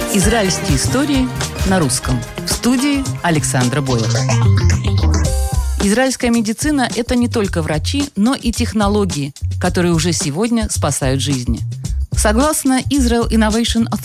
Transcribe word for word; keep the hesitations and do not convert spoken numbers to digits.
Израильские истории на русском. В студии Александра Боева. Израильская медицина – это не только врачи, но и технологии, которые уже сегодня спасают жизни. Согласно Israel Innovation